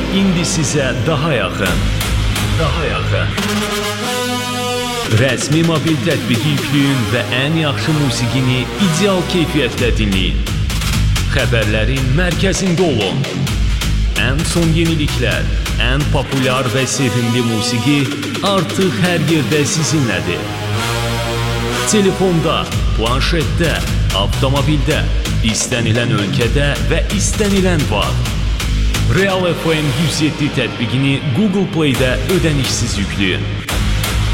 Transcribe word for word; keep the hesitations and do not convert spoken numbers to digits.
indi sizə daha yaxın. Daha yaxın. Rəsmi mobil tətbiqi yükləyin və ən yaxşı musiqini ideal keyfiyyətlə dinləyin. Xəbərlərin mərkəzində olun. Ən son yeniliklər, ən populyar və sevimli musiqi artıq hər yerdə sizinlədir. Telefonda, planşetdə, avtomobildə, istənilən ölkədə və istənilən vaxt. Real F M yüz yeddi tətbiqini Google Play-də ödənişsiz yükləyin.